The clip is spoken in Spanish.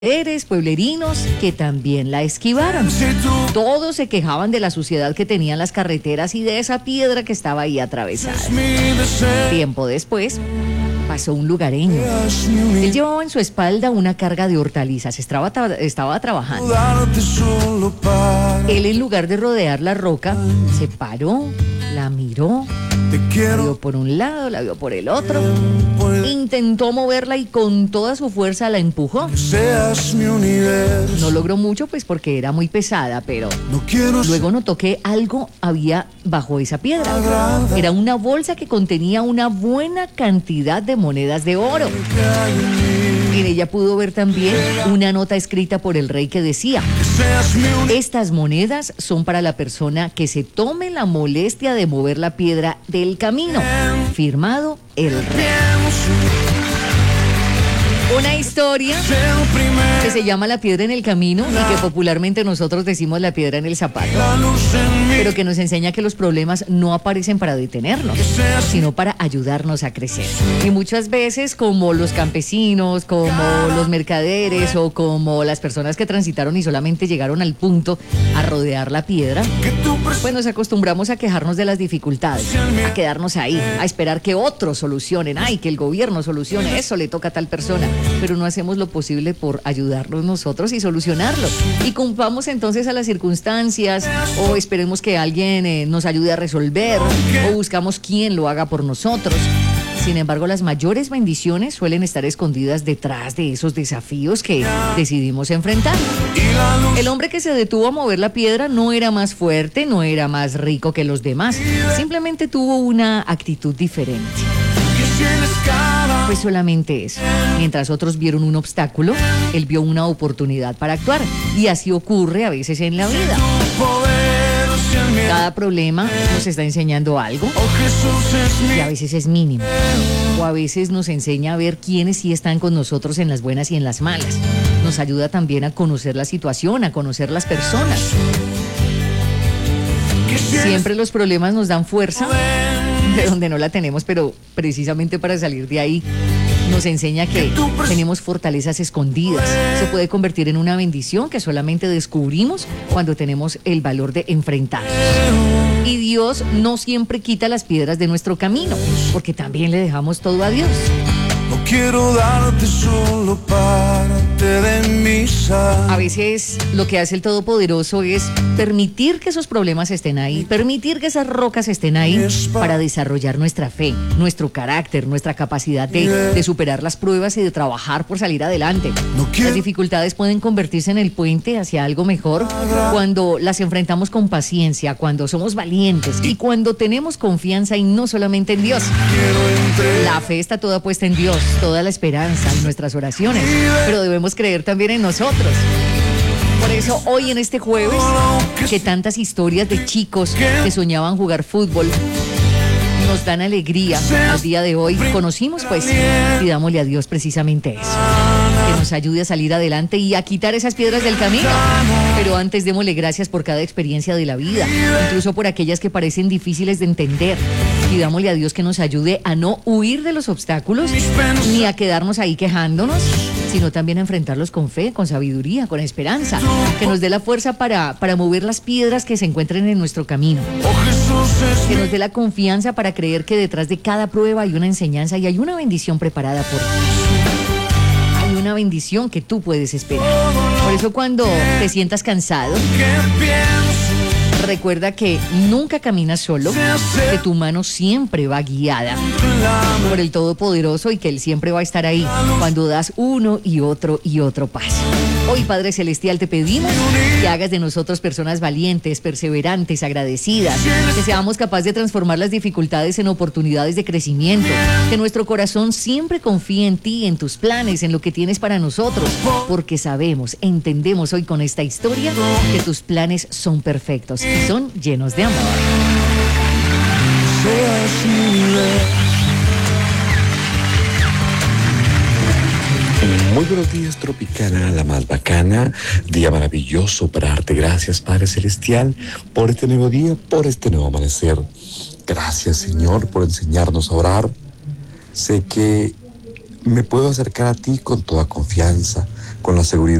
pueblerinos que también la esquivaron. Todos se quejaban de la suciedad que tenían las carreteras y de esa piedra que estaba ahí atravesada. Tiempo después, pasó un lugareño. Él llevaba en su espalda una carga de hortalizas, estaba trabajando. Él, en lugar de rodear la roca, se paró, la miró, la vio por un lado, la vio por el otro, intentó moverla y con toda su fuerza la empujó. No logró mucho, pues porque era muy pesada, pero luego notó que algo había bajo esa piedra. Era una bolsa que contenía una buena cantidad de monedas de oro. En ella pudo ver también una nota escrita por el rey que decía: estas monedas son para la persona que se tome la molestia de mover la piedra del camino. Firmado el rey. Una historia que se llama La piedra en el camino y que popularmente nosotros decimos la piedra en el zapato, pero que nos enseña que los problemas no aparecen para detenernos, sino para ayudarnos a crecer. Y muchas veces, como los campesinos, como los mercaderes o como las personas que transitaron y solamente llegaron al punto a rodear la piedra, pues nos acostumbramos a quejarnos de las dificultades, a quedarnos ahí, a esperar que otros solucionen, que el gobierno solucione, eso le toca a tal persona. Pero no hacemos lo posible por ayudarnos nosotros y solucionarlo. Y culpamos entonces a las circunstancias, o esperemos que alguien nos ayude a resolver, o buscamos quién lo haga por nosotros. Sin embargo, las mayores bendiciones suelen estar escondidas detrás de esos desafíos que decidimos enfrentar. El hombre que se detuvo a mover la piedra no era más fuerte, no era más rico que los demás, simplemente tuvo una actitud diferente. Pues solamente eso. Mientras otros vieron un obstáculo, él vio una oportunidad para actuar. Y así ocurre a veces en la vida. Cada problema nos está enseñando algo y a veces es mínimo. O a veces nos enseña a ver quiénes sí están con nosotros en las buenas y en las malas. Nos ayuda también a conocer la situación, a conocer las personas. Siempre los problemas nos dan fuerza de donde no la tenemos, pero precisamente para salir de ahí nos enseña que tenemos fortalezas escondidas. Se puede convertir en una bendición que solamente descubrimos cuando tenemos el valor de enfrentarnos. Y Dios no siempre quita las piedras de nuestro camino, porque también le dejamos todo a Dios. No quiero darte solo parte de mi sal. A veces lo que hace el Todopoderoso es permitir que esos problemas estén ahí, permitir que esas rocas estén ahí para desarrollar nuestra fe, nuestro carácter, nuestra capacidad de superar las pruebas y de trabajar por salir adelante. Las dificultades pueden convertirse en el puente hacia algo mejor cuando las enfrentamos con paciencia, cuando somos valientes y cuando tenemos confianza y no solamente en Dios. La fe está toda puesta en Dios, toda la esperanza en nuestras oraciones, pero debemos creer también en nosotros. Por eso hoy en este jueves, que tantas historias de chicos que soñaban jugar fútbol nos dan alegría al día de hoy, conocimos, pues pidámosle a Dios precisamente eso, que nos ayude a salir adelante y a quitar esas piedras del camino. Pero antes démosle gracias por cada experiencia de la vida, incluso por aquellas que parecen difíciles de entender. Pidámosle a Dios que nos ayude a no huir de los obstáculos ni a quedarnos ahí quejándonos, sino también a enfrentarlos con fe, con sabiduría, con esperanza, que nos dé la fuerza para mover las piedras que se encuentren en nuestro camino, que nos dé la confianza para creer que detrás de cada prueba hay una enseñanza y hay una bendición preparada por ti. Hay una bendición que tú puedes esperar. Por eso cuando te sientas cansado, recuerda que nunca caminas solo, que tu mano siempre va guiada por el Todopoderoso y que Él siempre va a estar ahí cuando das uno y otro paso. Hoy, Padre Celestial, te pedimos que hagas de nosotros personas valientes, perseverantes, agradecidas, que seamos capaces de transformar las dificultades en oportunidades de crecimiento, que nuestro corazón siempre confíe en ti, en tus planes, en lo que tienes para nosotros, porque sabemos, entendemos hoy con esta historia que tus planes son perfectos y son llenos de amor. Muy buenos días, Tropicana, la más bacana. Día maravilloso para darte gracias, Padre Celestial, por este nuevo día, por este nuevo amanecer. Gracias, Señor, por enseñarnos a orar. Sé que me puedo acercar a ti con toda confianza. con la seguridad